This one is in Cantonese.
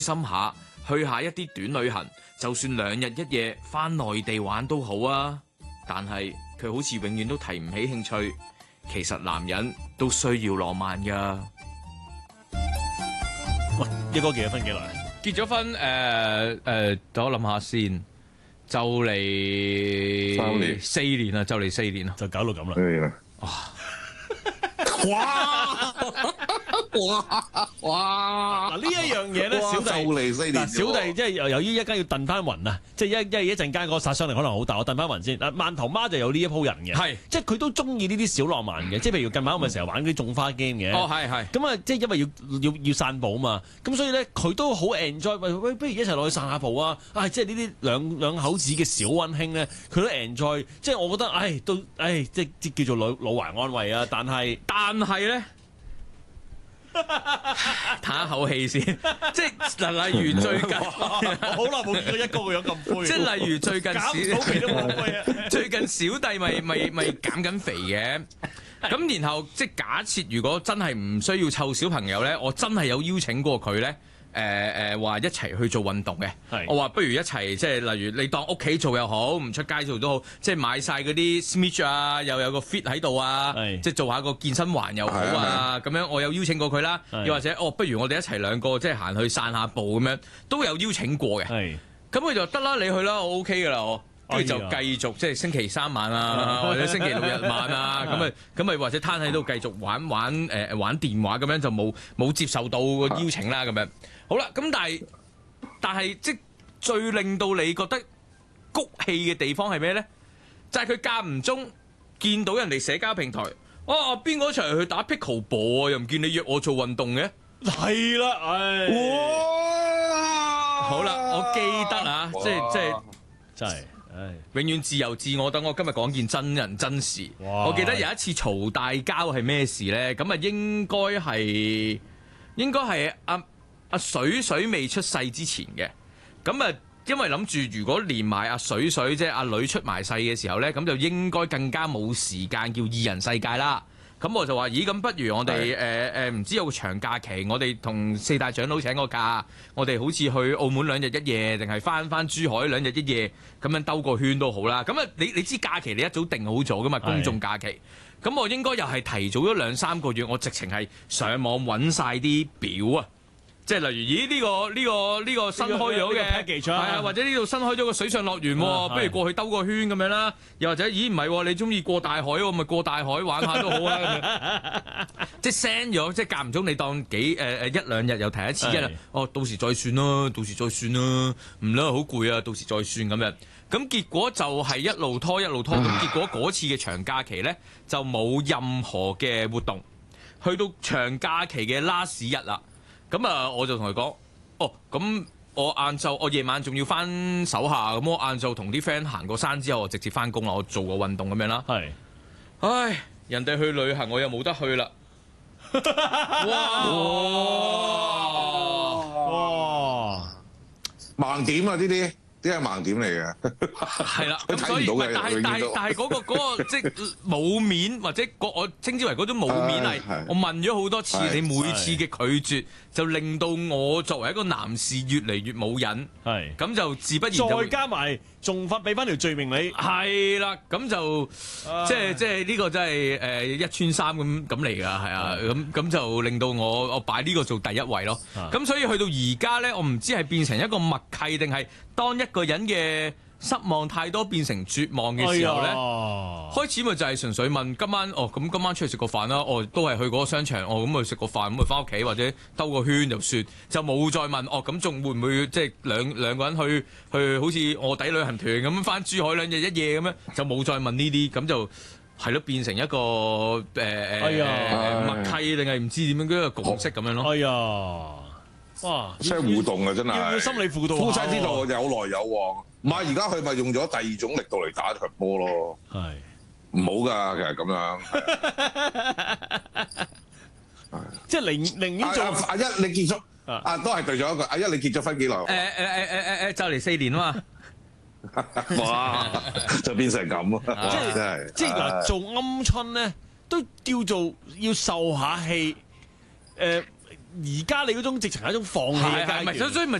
心下，去下一啲短旅行，就算2日1夜返內地玩都好啊。但係佢好似永遠都提唔起興趣。其實男人都需要浪漫㗎。 喂，一哥結咗婚幾耐？ 結咗婚等我諗下先，就嚟4年啦，就嚟4年啦， 就搞到咁啦。哇！嗱呢一樣嘢咧，小弟小弟即係由於一間要燉翻雲啊，即係因為一陣間嗰個殺傷力可能好大，我燉翻雲先。饅頭媽就有呢一鋪人嘅，係即係佢都中意呢啲小浪漫嘅，即係譬如近排我咪成日玩啲種花 game 嘅。哦，係。咁啊，即係因為要散步嘛，咁所以咧佢都好 enjoy。喂，不如一齊落去散下步啊！即係呢啲兩口子嘅小溫馨咧，佢都 enjoy。即係我覺得，即係叫做老懷安慰啊！但係咧。嘆一口氣先，即係嗱，例如最近，好耐冇見過一哥個樣咁灰。即係例如最近最近小弟咪減緊肥嘅，咁然後即係假設如果真係唔需要湊小朋友咧，我真係有邀請過佢咧。話一齊去做運動嘅，我話不如一齊，即係例如你當屋企做又好，唔出街做都好，即係買晒嗰啲 Smith 啊，又有個 fit 喺度啊，即係做下個健身環又好啊，咁樣我有邀請過佢啦，又或者不如我哋一齊兩個即係行去散下步咁樣，都有邀請過嘅，咁佢就得啦，你去啦，我 OK 噶啦，我。跟住就繼續即係星期3晚啊，或者星期6日晚啊，咁咪或者攤喺度繼續玩電話咁樣，就冇接受到個邀請啦咁樣。好啦，咁但係即係最令到你覺得谷氣嘅地方係咩咧？就係佢間唔中見到人哋社交平台，邊個一齊去打 pickleball 又唔見你約我做運動嘅？係啦，哇！好啦，我記得啊，即係真係。永遠自由自我。等我今日講件真人真事。我記得有一次嘈大交係咩事咧？咁啊應該係阿水未出世之前嘅。咁啊，因為諗住如果連埋阿水即係阿女出埋世嘅時候咧，咁就應該更加冇時間叫二人世界啦。咁我就話：咦，咁不如我哋唔知有個長假期，我哋同4大長老請個假，我哋好似去澳門2日1夜，定係翻珠海2日1夜，咁樣兜個圈都好啦。咁啊，你知假期你一早定好咗噶嘛？公眾假期，咁我應該又係提早咗2-3個月，我直情係上網揾晒啲表啊！即係例如，咦呢個新開咗嘅，係啊，或者呢度新開咗個水上樂園，不如過去兜個圈咁樣啦。又或者，咦唔係，你中意過大海喎，咪過大海玩下都好啊。咁樣即係 send 咗，即係間唔中你當1-2日又提一次到時再算啦，唔啦好攰啊，到時再算咁樣。咁結果就係一路拖，咁結果嗰次嘅長假期咧就冇任何嘅活動，去到長假期嘅 last 日啦。咁啊，我就同佢講，咁我夜晚仲要翻手下，咁我晏晝同啲 friend 行過山之後，我直接翻工啦，我做個運動咁樣啦。係，唉，人哋去旅行我又冇得去啦。 哇！盲點啊！呢啲係盲點嚟嘅。係啦，咁所以但係嗰個即係冇面，或者我稱之為嗰種冇面係，我問咗好多次，你每次嘅拒絕就令到我作為一個男士越嚟越冇癮。係，咁就自不然就再加埋仲俾翻條罪名你。係啦，咁就即係呢個真係一穿三咁嚟㗎，係啊，咁就令到我擺呢個做第一位咯。咁所以去到而家咧，我唔知係變成一個默契定係當一個人嘅失望太多變成絕望嘅時候咧，開始咪就係純粹問今晚咁今晚出去食個飯啦，都係去嗰個商場，咁去食個飯，咁咪翻屋企或者兜個圈就算，就冇再問咁仲會唔會即係兩個人去好似臥底旅行團咁翻珠海2日1夜咁樣，就冇再問呢啲，咁就係咯，變成一個默契定係唔知點樣嘅一個共識咁樣咯。哎呀！哇！ 即係互動啊，真係要心理輔導。 夫妻之道有來有往，唔係而家佢咪用咗第二種力度嚟打場波咯。係唔好㗎，其實咁樣。即係寧願做阿一，你結束都係對咗一個。阿一，你結咗婚幾耐？ 就嚟4年啊嘛。哇！就變成咁啊！ 即係嗱，做鵪鶉咧都叫做要受下氣。 而家你嗰種直情係一種放棄嘅階段。 所以咪